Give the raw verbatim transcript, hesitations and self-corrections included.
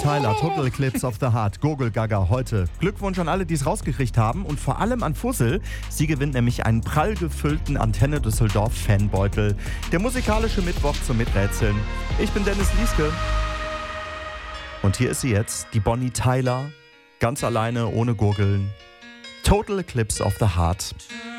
Tyler, Total Eclipse of the Heart, Gurgel Gaga heute. Glückwunsch an alle, die es rausgekriegt haben und vor allem an Fussel. Sie gewinnt nämlich einen prall gefüllten Antenne Düsseldorf Fanbeutel. Der musikalische Mittwoch zum Miträtseln. Ich bin Dennis Lieske. Und hier ist sie jetzt, die Bonnie Tyler, ganz alleine, ohne Gurgeln. Total Eclipse of the Heart.